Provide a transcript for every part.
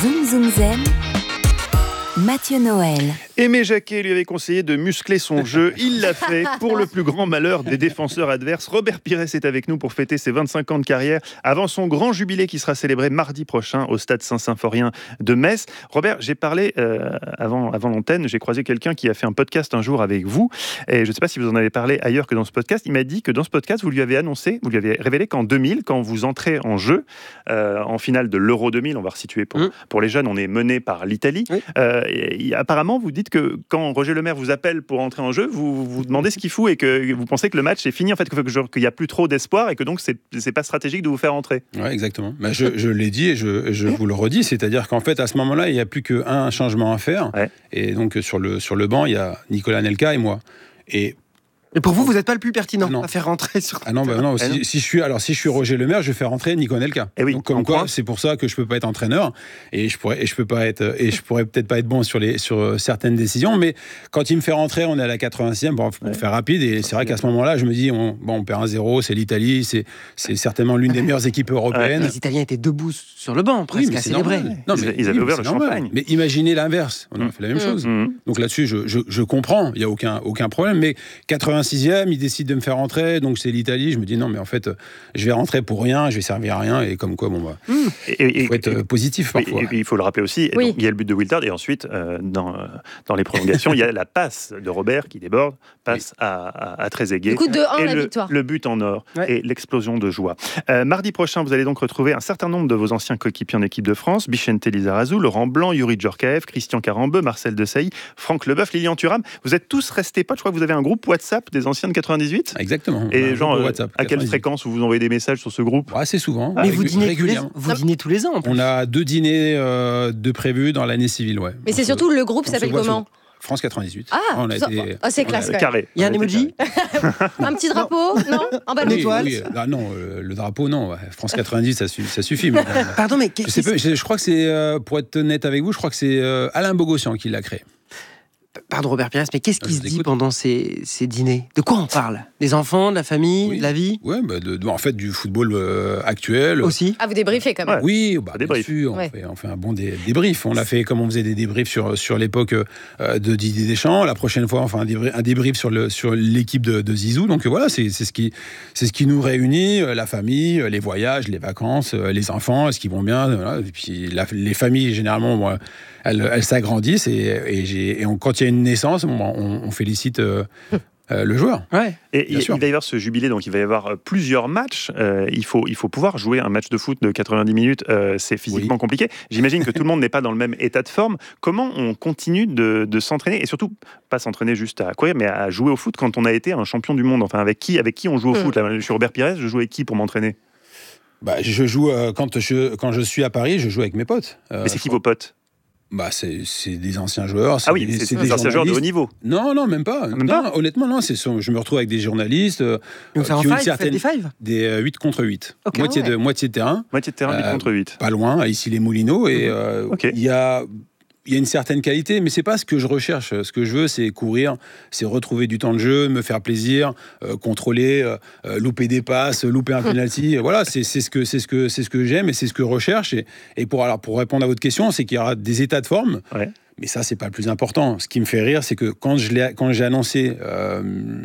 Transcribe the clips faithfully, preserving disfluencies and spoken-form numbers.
Zoom Zoom Zen, Mathieu Noël. Aimé Jacquet lui avait conseillé de muscler son jeu. Il l'a fait pour le plus grand malheur des défenseurs adverses. Robert Pires est avec nous pour fêter ses vingt-cinq ans de carrière avant son grand jubilé qui sera célébré mardi prochain au stade Saint-Symphorien de Metz. Robert, j'ai parlé euh, avant, avant l'antenne, j'ai croisé quelqu'un qui a fait un podcast un jour avec vous et je ne sais pas si vous en avez parlé ailleurs que dans ce podcast. Il m'a dit que dans ce podcast, vous lui avez annoncé, vous lui avez révélé qu'en deux mille, quand vous entrez en jeu, euh, en finale de l'Euro deux mille, on va resituer pour, mmh. pour les jeunes, on est mené par l'Italie. Oui. Euh, et, et, apparemment, vous dites que quand Roger Lemaire vous appelle pour entrer en jeu, vous vous demandez ce qu'il fout et que vous pensez que le match est fini, en fait, qu'il n'y a plus trop d'espoir et que donc c'est, c'est pas stratégique de vous faire entrer. Oui, exactement. Bah, je, je l'ai dit et je, je vous le redis, c'est-à-dire qu'en fait, à ce moment-là, il n'y a plus qu'un changement à faire. Ouais. Et donc, sur le, sur le banc, il y a Nicolas Anelka et moi. Et Et pour vous, vous n'êtes pas le plus pertinent non. à faire rentrer sur. Ah non, bah non. Si, si je suis, alors si je suis Roger Lemaire, je vais faire rentrer Nico Anelka. Et oui, donc comme quoi, c'est pour ça que je peux pas être entraîneur et je pourrais, et je peux pas être, et je pourrais peut-être pas être bon sur les, sur certaines décisions. Mais quand il me fait rentrer, on est à la quatre-vingtième pour, pour ouais. faire rapide. Et c'est vrai qu'à ce moment-là, je me dis, on, bon, on perd un zéro, c'est l'Italie, c'est, c'est certainement l'une des meilleures équipes européennes. Ouais. Les Italiens étaient debou sur le banc, presque oui, à célébrer. Non, mais ils avaient oui, ouvert le normal. champagne. Mais imaginez l'inverse, on a mmh. fait la même mmh. chose. Mmh. Donc là-dessus, je, je, je comprends, il y a aucun, aucun problème. Mais quatre-vingt-sixième, il décide de me faire rentrer, donc c'est l'Italie. Je me dis non, mais en fait, je vais rentrer pour rien, je vais servir à rien, et comme quoi, bon, bah, mmh. il faut être et, positif parfois. Et, et, il faut le rappeler aussi. Oui. Donc, il y a le but de Wiltord, et ensuite, euh, dans, dans les prolongations, il y a la passe de Robert qui déborde, passe oui. à, à, à Trezeguet. Du coup, deux un et la le, victoire. Le but en or ouais. et l'explosion de joie. Euh, mardi prochain, vous allez donc retrouver un certain nombre de vos anciens coéquipiers en équipe de France, Bichente Lizarazu, Laurent Blanc, Yuri Djorkaeff, Christian Carambeu, Marcel Desailly, Franck Leboeuf, Lilian Thuram. Vous êtes tous restés potes. Je crois que vous avez un groupe WhatsApp des anciens de quatre-vingt-dix-huit. Exactement. Et genre, WhatsApp, à quelle fréquence vous vous envoyez des messages sur ce groupe? Assez souvent. Mais vous dînez régulièrement. Vous dînez tous les ans en plus. On a deux dîners euh, de prévus dans l'année civile, ouais. Mais c'est surtout le groupe s'appelle comment? France quatre-vingt-dix-huit. Ah, on a été... oh, c'est classe. Carré. Il y a un emoji. Un petit drapeau, non, non en bas de l'étoile. Oui, oui. Ah non, le, le drapeau, non. France quatre-vingt-dix, ça, su, ça suffit. Mais, Pardon, mais je, sais pas, je, je crois que c'est, euh, pour être honnête avec vous, je crois que c'est euh, Alain Bogossian qui l'a créé. Pardon Robert Pires, mais qu'est-ce qui ah, se dit pendant ces, ces dîners? De quoi on parle? Des enfants, de la famille, oui. de la vie? Oui, bah de, de, en fait du football euh, actuel. Aussi. Ah, vous débriefez quand même? Ouais. Oui, bah, bien sûr, on, ouais. fait, on fait un bon dé, débrief. On l'a fait comme on faisait des débriefs sur, sur l'époque euh, de Didier Deschamps. La prochaine fois, on fait un débrief, un débrief sur, le, sur l'équipe de, de Zizou. Donc voilà, c'est, c'est, ce qui, c'est ce qui nous réunit, la famille, les voyages, les vacances, les enfants, est-ce qu'ils vont bien, voilà. Et puis la, les familles, généralement, bon, elles, elles s'agrandissent et, et, j'ai, et on, quand il y a une naissance, bon, on, on félicite euh, euh, le joueur. Ouais. Et il, il va y avoir ce jubilé, donc il va y avoir plusieurs matchs. Euh, il, faut, il faut pouvoir jouer un match de foot de quatre-vingt-dix minutes, euh, c'est physiquement oui. compliqué. J'imagine que tout le monde n'est pas dans le même état de forme. Comment on continue de, de s'entraîner, et surtout, pas s'entraîner juste à courir, mais à jouer au foot quand on a été un champion du monde? Enfin, avec qui, avec qui on joue au mmh. foot là, je suis Robert Pires, je joue avec qui pour m'entraîner? Bah, je joue, euh, quand, je, quand je suis à Paris, je joue avec mes potes. Euh, mais c'est qui vos potes? Bah, c'est, c'est des anciens joueurs. C'est ah oui, des, c'est, c'est des, des anciens joueurs de haut niveau. Non, non, même pas. Même non, pas. Honnêtement, non. C'est son, je me retrouve avec des journalistes euh, qui ont une certaine... Des fives Des euh, huit contre huit. Okay, ah moitié, ouais. de, moitié de terrain. Moitié de terrain, huit contre huit. Pas loin, ici les Moulineaux. Et il euh, okay. y a... Il y a une certaine qualité, mais c'est pas ce que je recherche. Ce que je veux, c'est courir, c'est retrouver du temps de jeu, me faire plaisir, euh, contrôler, euh, louper des passes, louper un penalty. Voilà, c'est, c'est ce que c'est ce que c'est ce que j'aime et c'est ce que je recherche. Et, et pour alors pour répondre à votre question, c'est qu'il y aura des états de forme. Ouais. Mais ça, c'est pas le plus important. Ce qui me fait rire, c'est que quand, je l'ai, quand j'ai annoncé euh,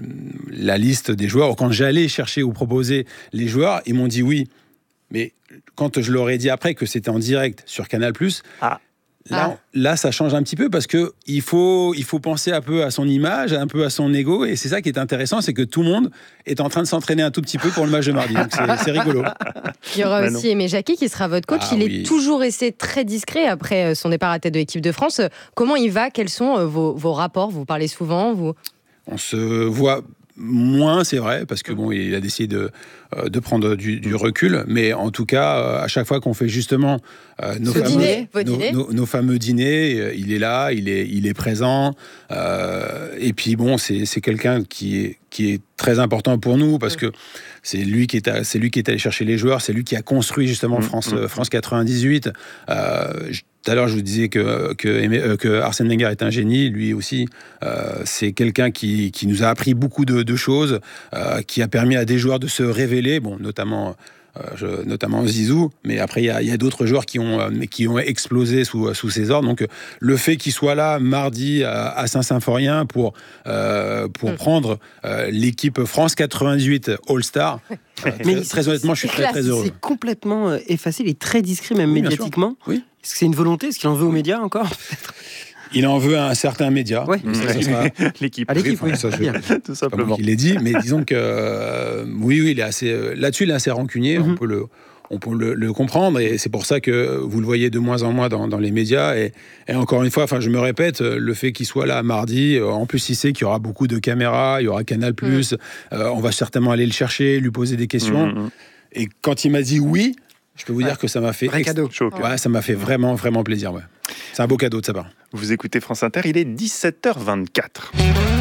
la liste des joueurs, ou quand j'allais chercher ou proposer les joueurs, ils m'ont dit oui. Mais quand je leur ai dit après que c'était en direct sur Canal+, ah. Là, ah. là, ça change un petit peu parce que il faut, il faut penser un peu à son image, un peu à son ego, et c'est ça qui est intéressant, c'est que tout le monde est en train de s'entraîner un tout petit peu pour le match de mardi. Donc c'est, c'est rigolo. Il y aura bah aussi Aimé Jacquet qui sera votre coach. Ah, il oui. est toujours resté très discret après son départ à la tête de l'équipe de France. Comment il va? Quels sont vos, vos rapports? Vous parlez souvent vous... On se voit moins, c'est vrai, parce que bon, il a décidé de, de prendre du, du recul, mais en tout cas, à chaque fois qu'on fait justement euh, nos, fameux, dîner, nos, nos, nos fameux dîners, il est là, il est, il est présent, euh, et puis bon, c'est, c'est quelqu'un qui est, qui est très important pour nous, parce que c'est lui qui est, à, c'est lui qui est allé chercher les joueurs, c'est lui qui a construit justement France, mmh. France quatre-vingt-dix-huit. Euh, je, Tout à l'heure, je vous disais que, que, euh, que Arsène Wenger est un génie. Lui aussi, euh, c'est quelqu'un qui, qui nous a appris beaucoup de, de choses, euh, qui a permis à des joueurs de se révéler, bon, notamment euh, je, notamment Zizou, mais après il y a, y a d'autres joueurs qui ont, euh, qui ont explosé sous, sous ses ordres. Donc le fait qu'il soit là mardi à, à Saint-Symphorien pour, euh, pour mmh. prendre euh, l'équipe France quatre-vingt-dix-huit All-Star, euh, mais très, très honnêtement, je suis très, très heureux. C'est complètement effacé, il est très discret même oui, médiatiquement. Oui. Est-ce que c'est une volonté? Est-ce qu'il en veut aux médias encore? Il en veut à un certain média. Ouais. Ça, ça sera... L'équipe. À l'équipe, oui. Ça, je... Tout simplement. Il est dit, mais disons que euh, oui, oui, il est assez. Euh, là-dessus, il est assez rancunier. Mm-hmm. On peut le, on peut le, le comprendre, et c'est pour ça que vous le voyez de moins en moins dans, dans les médias. Et, et encore une fois, enfin, je me répète, le fait qu'il soit là mardi, en plus, il sait qu'il y aura beaucoup de caméras, il y aura Canal+. Mm. Euh, on va certainement aller le chercher, lui poser des questions. Mm-hmm. Et quand il m'a dit oui, je peux vous ouais. dire que ça m'a fait vrai cadeau. Ouais, ça m'a fait vraiment, vraiment plaisir. Ouais. C'est un beau cadeau de sa part. Vous écoutez France Inter, il est dix-sept heures vingt-quatre.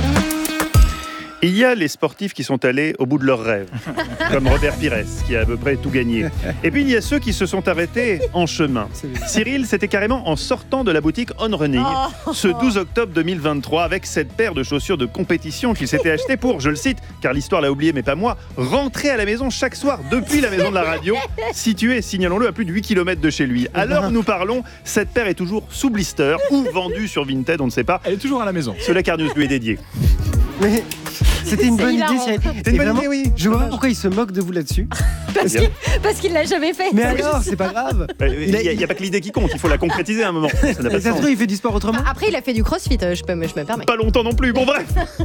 Il y a les sportifs qui sont allés au bout de leurs rêves, comme Robert Pires, qui a à peu près tout gagné. Et puis il y a ceux qui se sont arrêtés en chemin. Cyril, c'était carrément en sortant de la boutique On Running, oh ce douze octobre deux mille vingt-trois, avec cette paire de chaussures de compétition qu'il s'était acheté pour, je le cite, car l'histoire l'a oublié mais pas moi, rentrer à la maison chaque soir depuis la maison de la radio, située, signalons-le, à plus de huit kilomètres de chez lui. À l'heure où nous parlons, cette paire est toujours sous blister ou vendue sur Vinted, on ne sait pas. Elle est toujours à la maison. Ce Lacarnius lui est dédié. Mais c'était une bonne idée, Cyril. C'était une bonne idée, oui. Je vois pourquoi il se moque de vous là-dessus. Parce qu'il, parce qu'il l'a jamais fait. Mais alors, c'est pas grave. Il n'y a, a pas que l'idée qui compte, il faut la concrétiser à un moment. Ça n'a pas de sens. Il fait du sport autrement. Après, il a fait du crossfit, je, peux, je me permets. Pas longtemps non plus, bon bref.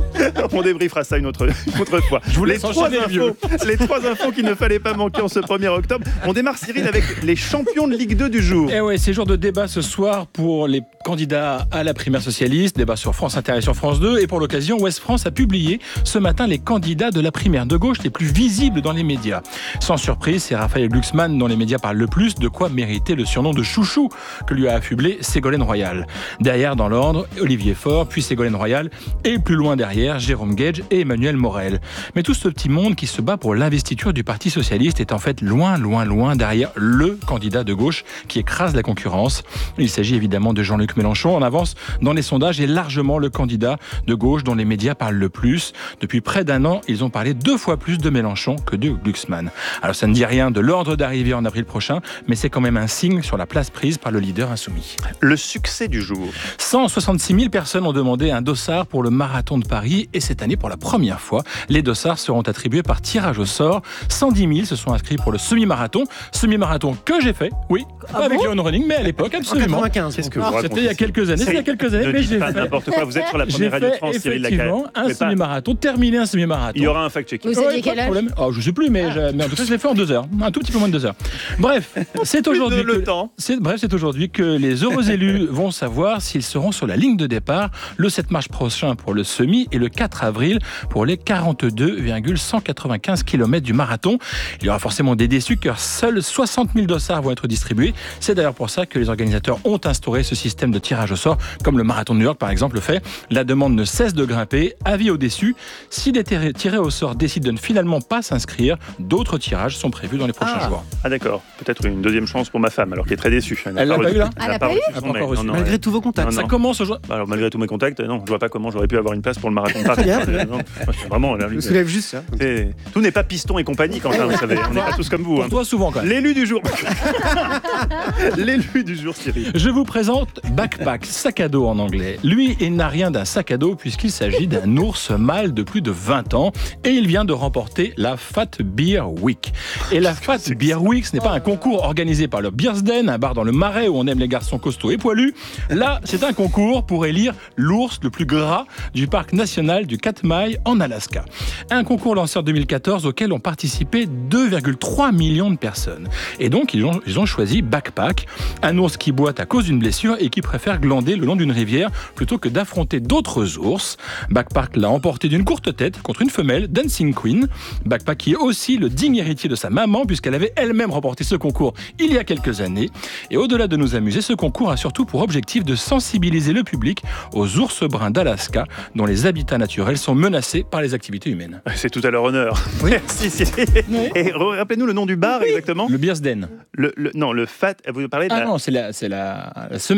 On débriefera ça une autre, une autre fois. Je vous les, trois infos, les trois infos qu'il ne fallait pas manquer en ce premier octobre. On démarre, Cyril, avec les champions de Ligue deux du jour. Et ouais, c'est jour de débat ce soir pour les candidats à la primaire socialiste, débat sur France Inter et sur France deux. Et pour l'occasion, Ouest France a publié ce matin les candidats de la primaire de gauche les plus visibles dans les médias. Sans surprise, c'est Raphaël Glucksmann dont les médias parlent le plus, de quoi mériter le surnom de chouchou que lui a affublé Ségolène Royal. Derrière, dans l'ordre, Olivier Faure, puis Ségolène Royal, et plus loin derrière, Jérôme Gage et Emmanuel Morel. Mais tout ce petit monde qui se bat pour l'investiture du Parti socialiste est en fait loin, loin, loin derrière le candidat de gauche qui écrase la concurrence. Il s'agit évidemment de Jean-Luc Mélenchon, en avance dans les sondages et largement le candidat de gauche dont les médias parlent le plus. Depuis près d'un an, ils ont parlé deux fois plus de Mélenchon que de Glucksmann. Alors ça ne dit rien de l'ordre d'arrivée en avril prochain, mais c'est quand même un signe sur la place prise par le leader insoumis. Le succès du jour. cent soixante-six mille personnes ont demandé un dossard pour le marathon de Paris et cette année, pour la première fois, les dossards seront attribués par tirage au sort. cent dix mille se sont inscrits pour le semi-marathon. Semi-marathon que j'ai fait, oui, ah pas bon avec le on-running, mais à l'époque, absolument. En quatre-vingt-quinze. Qu'est-ce que vous racontez ? C'était il y a quelques années, c'était il y a quelques années, ne mais j'ai pas fait. n'importe quoi, vous êtes sur la première radio de France, Cyril Lacarrière. Effectivement, un semi-marathon, terminé un semi-marathon. Il y aura un fact-checking. Vous aviez quel âge ? Oh, je ne sais plus, mais, ah. mais en tout cas, je l'ai fait en deux heures. Un tout petit peu moins de deux heures. Bref, c'est aujourd'hui, le que, temps. C'est, bref, c'est aujourd'hui que les heureux élus vont savoir s'ils seront sur la ligne de départ le sept mars prochain pour le semi et le quatre avril pour les quarante-deux virgule cent quatre-vingt-quinze kilomètres du marathon. Il y aura forcément des déçus car seuls soixante mille dossards vont être distribués. C'est d'ailleurs pour ça que les organisateurs ont instauré ce système de tirage au sort, comme le marathon de New York par exemple le fait. La demande ne cesse de grimper. Avis aux déçus, si des tirés au sort décident de ne finalement pas s'inscrire, d'autres tirages sont prévus dans les prochains ah. jours. Ah d'accord, peut-être une deuxième chance pour ma femme, alors qu'elle est très déçue. Elle, elle l'a pas eu là ? Elle l'a pas eu ? Malgré tous vos contacts. Non, non. Ça commence aujourd'hui. Alors malgré tous mes contacts, non, je vois pas comment j'aurais pu avoir une place pour le marathon de Paris. Non, vraiment, je me soulève juste ça. C'est... Tout n'est pas piston et compagnie, Quentin, vous savez. On n'est pas tous comme vous. Pour hein. toi, souvent quand même. L'élu du jour. L'élu du jour, Cyril. Je vous présente Backpack, sac à dos en anglais. Lui, il n'a rien d'un sac à dos puisqu'il s'agit d'un ours mâle de plus de vingt ans et il vient de remporter la Fat Beer Week. Et la Fat Beer Week, ce n'est pas un concours organisé par le Beersden, un bar dans le Marais où on aime les garçons costauds et poilus. Là, c'est un concours pour élire l'ours le plus gras du parc national du Katmai en Alaska. Un concours lancé en deux mille quatorze auquel ont participé deux virgule trois millions de personnes. Et donc, ils ont, ils ont choisi Backpack, un ours qui boite à cause d'une blessure et qui préfère glander le long d'une rivière plutôt que d'affronter d'autres ours. Backpack l'a emporté d'une courte tête contre une femelle, Dancing Queen. Backpack qui est aussi le digne héritier de sa maman puisqu'elle avait elle-même remporté ce concours il y a quelques années. Et au-delà de nous amuser, ce concours a surtout pour objectif de sensibiliser le public aux ours bruns d'Alaska dont les habitats naturels sont menacés par les activités humaines. C'est tout à leur honneur. Oui. Merci Cyril. Oui. Et rappelez-nous le nom du bar oui. exactement. Le Beersden. Le, le, non, le Fat. Vous parlez de ah la... non, c'est la, c'est la, la semaine, la,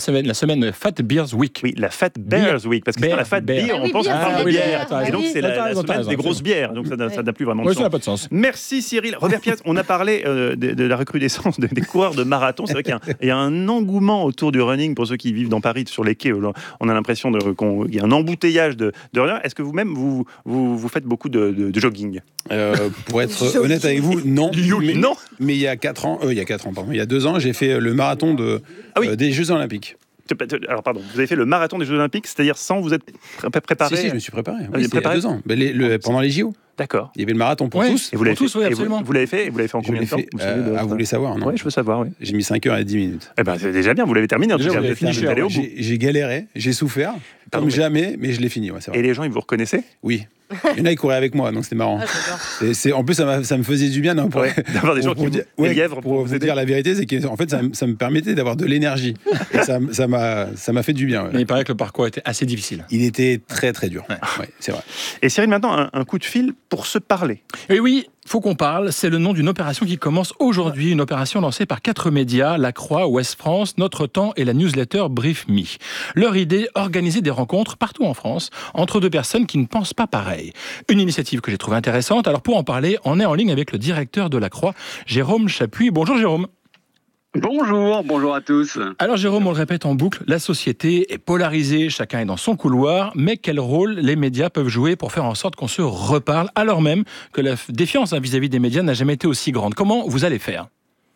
semaine, la semaine Fat Beers Week. Oui, la Fat Bears Week, parce que Beer, c'est la Fat beer. Beer, Ah on oui, pense bière, qu'on parle c'est de la bière. bière. Et donc, Oui. c'est la, T'as la raison, semaine t'as raison, des grosses absolument. bières. Donc, ça n'a ça n'a plus vraiment Oui, de ça n'a sens. pas de sens. Merci Cyril. Robert Pierre, on a parlé euh, de, de la recrudescence de- des coureurs de marathon. C'est vrai qu'il y a, un, il y a un engouement autour du running pour ceux qui vivent dans Paris, sur les quais. On a l'impression de, qu'on, qu'il y a un embouteillage de, de runners. Est-ce que vous-même, vous, vous, vous faites beaucoup de, de, de jogging? Euh, pour être honnête avec vous, non. Mais, Non. mais il y a quatre ans, euh, il y a quatre ans, pardon, il y a deux ans, j'ai fait le marathon de, Ah oui. euh, des Jeux Olympiques. Alors, pardon, vous avez fait le marathon des Jeux Olympiques, c'est-à-dire sans vous être pré- préparé? Si, si, je me suis préparé. vous Oui, êtes c'était il y a préparé deux ans. Ben, les- le- pendant les J O, D'accord. il y avait le marathon pour Ouais. tous. Et vous l'avez Pour tous, fait, oui, et vous- absolument. Vous l'avez fait, et vous l'avez fait en Je combien l'ai de temps? fait. Vous savez Euh, de- ah, vous voulez savoir, non? Oui, je veux savoir, oui. J'ai mis cinq heures et dix minutes. Eh ben, c'est déjà bien, vous l'avez terminé. En tout Déjà, cas, vous vous l'avez êtes fini, fini, vous allez au bout. J'ai j'ai galéré, j'ai souffert, Pardon, comme mais- jamais, mais je l'ai fini, ouais, c'est vrai. Et les gens, ils vous reconnaissaient? Oui. Il y en a qui couraient avec moi, donc c'était marrant. Ah, j'adore. Et c'est, en plus, ça, m'a- ça me faisait du bien non, pour, Ouais, d'avoir des gens qui dire, vous- des ouais, lièvres pour, pour vous vous aider. dire la vérité, c'est que en fait, ça, me- ça me permettait d'avoir de l'énergie. Et ça, ça m'a, ça m'a fait du bien. Ouais. Mais il paraît que le parcours était assez difficile. Il était très très dur. Ouais. Ouais, c'est vrai. Et Cyril, maintenant, un, un coup de fil pour se parler. Et oui, faut qu'on parle. C'est le nom d'une opération qui commence aujourd'hui. Une opération lancée par quatre médias, La Croix, Ouest France, Notre Temps et la newsletter Brief Me. Leur idée, organiser des rencontres partout en France entre deux personnes qui ne pensent pas pareil. Une initiative que j'ai trouvée intéressante. Alors pour en parler, on est en ligne avec le directeur de La Croix, Jérôme Chapuis. Bonjour Jérôme. Bonjour, bonjour à tous. Alors Jérôme, on le répète en boucle, la société est polarisée, chacun est dans son couloir, mais quel rôle les médias peuvent jouer pour faire en sorte qu'on se reparle, alors même que la défiance hein, vis-à-vis des médias n'a jamais été aussi grande? Comment vous allez faire?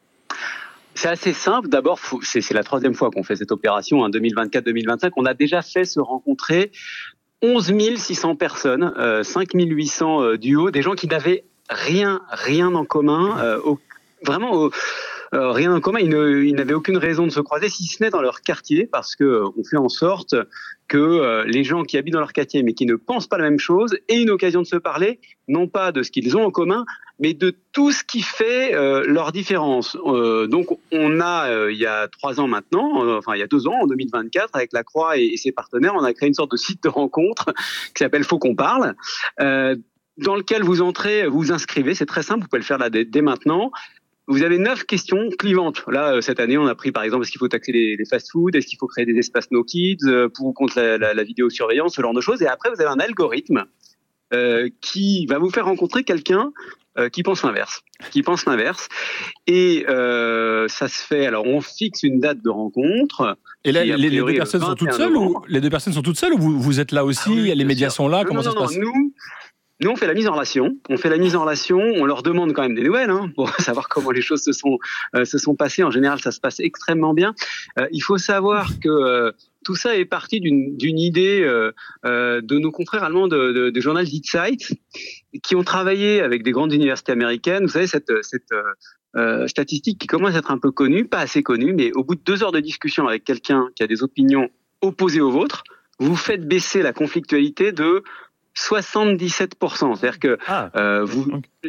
C'est assez simple. D'abord, faut- c'est c'est la troisième fois qu'on fait cette opération, hein, deux mille vingt-quatre deux mille vingt-cinq. On a déjà fait se rencontrer onze mille six cents personnes, euh, cinq mille huit cents euh, duos, des gens qui n'avaient rien, rien en commun, euh, au- vraiment euh, euh, rien en commun. Ils, ne- ils n'avaient aucune raison de se croiser, si ce n'est dans leur quartier, parce que euh, on fait en sorte que euh, les gens qui habitent dans leur quartier, mais qui ne pensent pas la même chose, aient une occasion de se parler, non pas de ce qu'ils ont en commun, mais de tout ce qui fait euh, leur différence. Euh, donc, on a, euh, il y a trois ans maintenant, euh, enfin il y a deux ans, en deux mille vingt-quatre, avec La Croix et, et ses partenaires, on a créé une sorte de site de rencontre qui s'appelle Faut qu'on parle, euh, dans lequel vous entrez, vous vous inscrivez, c'est très simple, vous pouvez le faire là dès, dès maintenant. Vous avez neuf questions clivantes. Là, euh, cette année, on a pris par exemple, est-ce qu'il faut taxer les, les fast-foods, est-ce qu'il faut créer des espaces no kids, euh, pour ou contre la, la, la vidéosurveillance, ce genre de choses. Et après, vous avez un algorithme euh, qui va vous faire rencontrer quelqu'un euh, qui pense l'inverse, qui pense l'inverse. Et euh, ça se fait. Alors, on fixe une date de rencontre. Et là, qui, a les, les priori, deux le personnes sont toutes vingt et un seules ou novembre. les deux personnes sont toutes seules ou vous, vous êtes là aussi, Ah oui, les bien médias sûr. sont là, Non, comment non, ça se non, passe? nous, nous, on fait la mise en relation. On fait la mise en relation. On leur demande quand même des nouvelles, hein, pour savoir comment les choses se sont euh, se sont passées. En général, ça se passe extrêmement bien. Euh, il faut savoir que euh, tout ça est parti d'une d'une idée euh, euh, de nos confrères allemands de, de, de journal Die Zeit, qui ont travaillé avec des grandes universités américaines. Vous savez, cette cette euh, euh, statistique qui commence à être un peu connue, pas assez connue, mais au bout de deux heures de discussion avec quelqu'un qui a des opinions opposées aux vôtres, vous faites baisser la conflictualité de soixante-dix-sept pour cent. C'est-à-dire que Ah, euh, vous,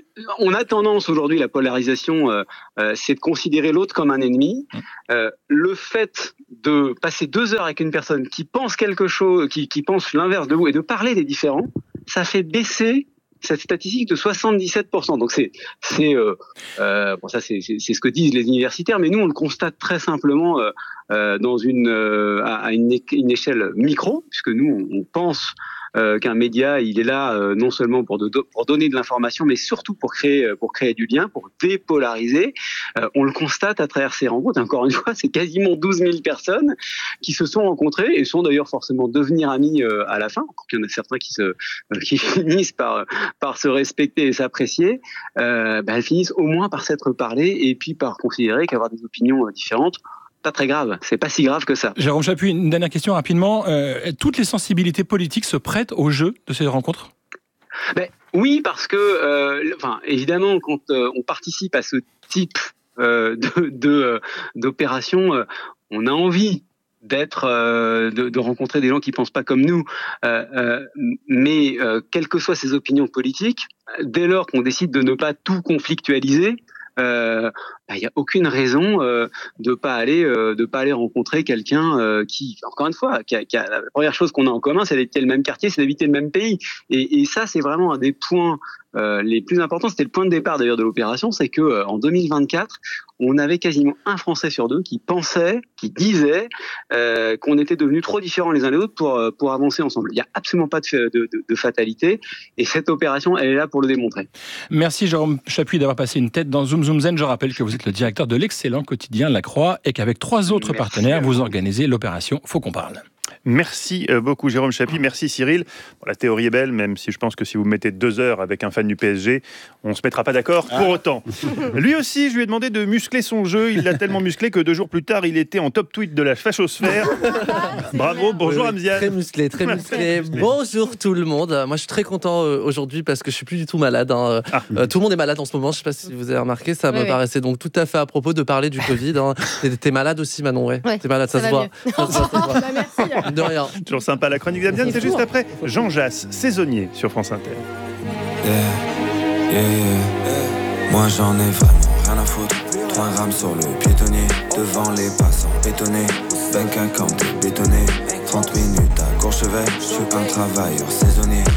on a tendance aujourd'hui, la polarisation, euh, euh, c'est de considérer l'autre comme un ennemi. Euh, le fait de passer deux heures avec une personne qui pense quelque chose, qui, qui pense l'inverse de vous, et de parler des différents, ça fait baisser cette statistique de soixante-dix-sept pour cent. Donc c'est c'est euh, euh, bon, ça c'est c'est ce que disent les universitaires, mais nous on le constate très simplement euh, euh, dans une euh, à, à une, é- une échelle micro, puisque nous on, on pense Euh, qu'un média, il est là euh, non seulement pour, de, pour donner de l'information, mais surtout pour créer, euh, pour créer du lien, pour dépolariser. Euh, on le constate à travers ces rencontres. Encore une fois, c'est quasiment douze mille personnes qui se sont rencontrées et sont d'ailleurs forcément devenir amis euh, à la fin. Encore qu'il y en a certains qui, se, euh, qui finissent par, par se respecter et s'apprécier. Euh, bah, elles finissent au moins par s'être parlées et puis par considérer qu'avoir des opinions euh, différentes, pas très grave, c'est pas si grave que ça. Jérôme Chapuis, une dernière question rapidement. Euh, toutes les sensibilités politiques se prêtent au jeu de ces rencontres? Ben, oui, parce que, euh, enfin, évidemment, quand euh, on participe à ce type euh, de, de, euh, d'opération, euh, on a envie d'être, euh, de, de rencontrer des gens qui pensent pas comme nous. Euh, euh, mais euh, quelles que soient ces opinions politiques, dès lors qu'on décide de ne pas tout conflictualiser, il euh, n'y a aucune raison euh, de pas aller euh, de pas aller rencontrer quelqu'un euh, qui, encore une fois, qui a, qui a, la première chose qu'on a en commun, c'est d'habiter le même quartier, c'est d'habiter le même pays. Et, et ça, c'est vraiment un des points euh, les plus importants, c'était le point de départ d'ailleurs de l'opération, c'est que euh, en deux mille vingt-quatre, on avait quasiment un Français sur deux qui pensait, qui disait euh, qu'on était devenus trop différents les uns les autres pour pour avancer ensemble. Il n'y a absolument pas de, de, de, de fatalité, et cette opération, elle est là pour le démontrer. Merci Jérôme Chapuis d'avoir passé une tête dans Zoom Zoom Zen. Je rappelle que vous êtes le directeur de l'excellent quotidien La Croix et qu'avec trois autres Merci partenaires, vous organisez l'opération Faut qu'on parle. Merci beaucoup Jérôme Chapuis, merci Cyril. Bon, la théorie est belle, même si je pense que si vous mettez deux heures avec un fan du P S G, on ne se mettra pas d'accord pour ah. autant. Lui aussi, je lui ai demandé de muscler son jeu, il l'a tellement musclé que deux jours plus tard, il était en top tweet de la fachosphère. Bravo, bonjour oui, Amziane. Très musclé, très musclé. Bonjour tout le monde. Moi je suis très content euh, aujourd'hui parce que je suis plus du tout malade. Hein. Ah. Euh, tout le monde est malade en ce moment, je ne sais pas si vous avez remarqué, ça oui, me oui. paraissait donc tout à fait à propos de parler du Covid. Hein. T'es, t'es malade aussi Manon, ouais. ouais. T'es malade, ça, ça se voit. Ça se voit, ça se voit. Bah, merci. De rien. Toujours sympa la chronique d'Amziane, c'est, c'est juste après Jean Jass, saisonnier sur France Inter. Yeah, yeah, yeah. Moi j'en ai vraiment rien à foutre. Trois grammes sur le piétonnier, devant les passants bétonnés. Bank account bétonné, trente minutes à Courchevel. Je suis un travailleur saisonnier.